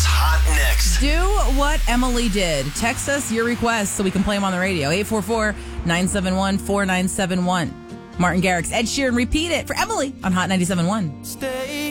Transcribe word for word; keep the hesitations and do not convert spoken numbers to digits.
What's hot next? Do what Emily did. Text us your requests so we can play them on the radio. eight four four, nine seven one, four nine seven one. Martin Garrix, Ed Sheeran, repeat it for Emily on Hot ninety-seven point one. Stay